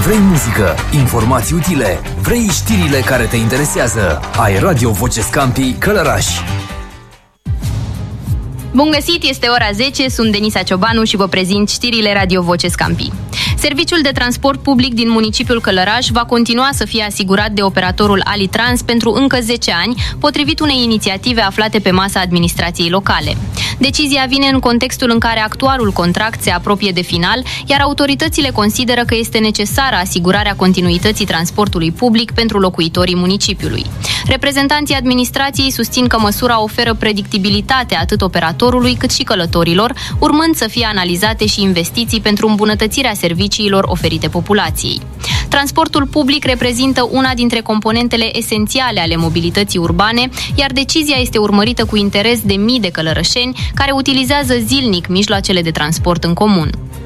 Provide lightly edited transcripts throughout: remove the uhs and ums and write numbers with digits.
Vrei muzică, informații utile, vrei știrile care te interesează. Ai Radio Voce Scampi Călăraș. Bun găsit, este ora 10, sunt Denisa Ciobanu și vă prezint știrile Radio Voce Scampi. Serviciul de transport public din municipiul Călăraș va continua să fie asigurat de operatorul Alitrans pentru încă 10 ani, potrivit unei inițiative aflate pe masa administrației locale. Decizia vine în contextul în care actualul contract se apropie de final, iar autoritățile consideră că este necesară asigurarea continuității transportului public pentru locuitorii municipiului. Reprezentanții administrației susțin că măsura oferă predictibilitate atât operatorului cât și călătorilor, urmând să fie analizate și investiții pentru îmbunătățirea serviciilor oferite populației. Transportul public reprezintă una dintre componentele esențiale ale mobilității urbane, iar decizia este urmărită cu interes de mii de călărășeni care utilizează zilnic mijloacele de transport în comun.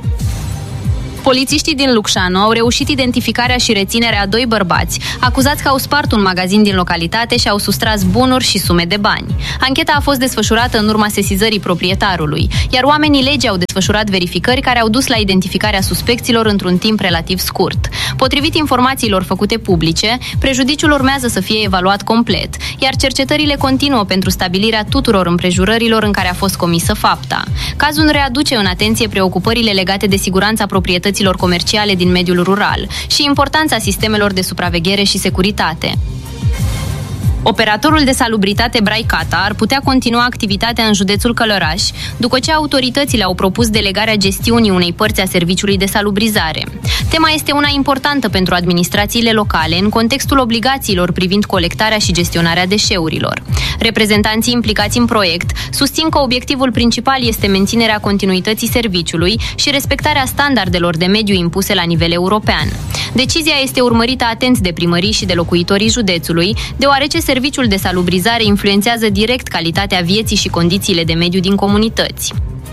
Polițiștii din Lucșanu au reușit identificarea și reținerea a 2 bărbați, acuzați că au spart un magazin din localitate și au sustras bunuri și sume de bani. Ancheta a fost desfășurată în urma sesizării proprietarului, iar oamenii legii au desfășurat verificări care au dus la identificarea suspecților într-un timp relativ scurt. Potrivit informațiilor făcute publice, prejudiciul urmează să fie evaluat complet, iar cercetările continuă pentru stabilirea tuturor împrejurărilor în care a fost comisă fapta. Cazul readuce în atenție preocupările legate de siguranța proprietății comerciale din mediul rural și importanța sistemelor de supraveghere și securitate. Operatorul de salubritate Braicata ar putea continua activitatea în județul Călăraș, după ce autoritățile au propus delegarea gestiunii unei părți a serviciului de salubrizare. Tema este una importantă pentru administrațiile locale în contextul obligațiilor privind colectarea și gestionarea deșeurilor. Reprezentanții implicați în proiect susțin că obiectivul principal este menținerea continuității serviciului și respectarea standardelor de mediu impuse la nivel european. Decizia este urmărită atent de primării și de locuitorii județului, deoarece serviciul de salubrizare influențează direct calitatea vieții și condițiile de mediu din comunități.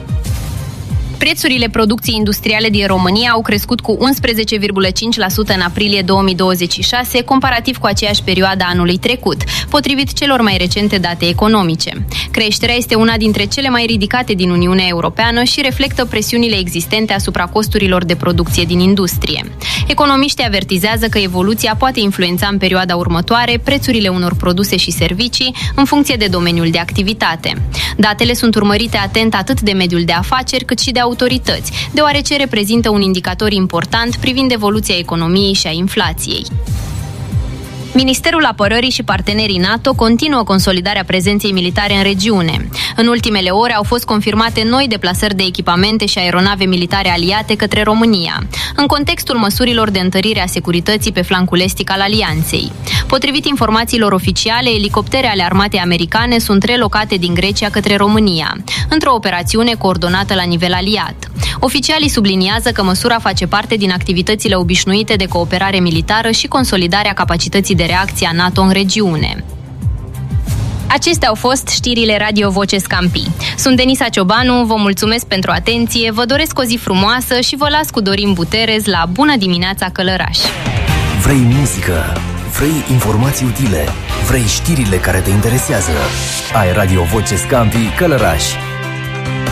Prețurile producției industriale din România au crescut cu 11,5% în aprilie 2026, comparativ cu aceeași perioadă anului trecut, potrivit celor mai recente date economice. Creșterea este una dintre cele mai ridicate din Uniunea Europeană și reflectă presiunile existente asupra costurilor de producție din industrie. Economiștii avertizează că evoluția poate influența în perioada următoare prețurile unor produse și servicii în funcție de domeniul de activitate. Datele sunt urmărite atent atât de mediul de afaceri cât și de autorități, deoarece reprezintă un indicator important privind evoluția economiei și a inflației. Ministerul Apărării și partenerii NATO continuă consolidarea prezenței militare în regiune. În ultimele ore au fost confirmate noi deplasări de echipamente și aeronave militare aliate către România, în contextul măsurilor de întărire a securității pe flancul estic al alianței. Potrivit informațiilor oficiale, elicoptere ale armatei americane sunt relocate din Grecia către România, într-o operațiune coordonată la nivel aliat. Oficialii subliniază că măsura face parte din activitățile obișnuite de cooperare militară și consolidarea capacității de reacție a NATO în regiune. Acestea au fost știrile Radio Voce Scampi. Sunt Denisa Ciobanu, vă mulțumesc pentru atenție, vă doresc o zi frumoasă și vă las cu Dorin Buterez la Bună dimineața Călăraș! Vrei muzică? Vrei informații utile? Vrei știrile care te interesează? Ai Radio Voce Scampi Călăraș.